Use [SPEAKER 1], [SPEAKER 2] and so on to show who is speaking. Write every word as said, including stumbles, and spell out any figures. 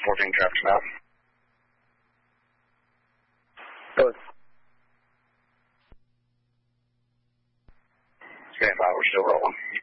[SPEAKER 1] fourteen traffic stop.
[SPEAKER 2] Good.
[SPEAKER 1] Stand by, we're still rolling.